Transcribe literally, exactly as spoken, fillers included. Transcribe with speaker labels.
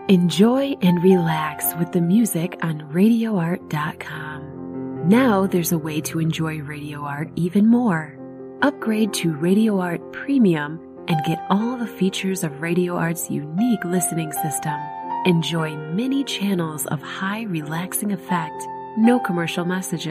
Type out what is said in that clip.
Speaker 1: Enjoy and relax with the music on radio art dot com. Now there's a way to enjoy Radio Art even more. Upgrade to Radio Art Premium and get all the features of Radio Art's unique listening system. Enjoy many channels of high relaxing effect, no commercial messages.